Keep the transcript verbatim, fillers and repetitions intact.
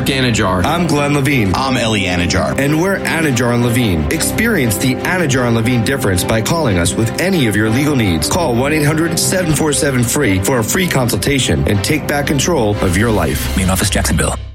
Anajar. I'm Glenn Levine. I'm Ellie Anajar. And we're Anajar and Levine. Experience the Anajar and Levine difference by calling us with any of your legal needs. Call one eight hundred seven four seven free for a free consultation and take back control of your life. Main office, Jacksonville.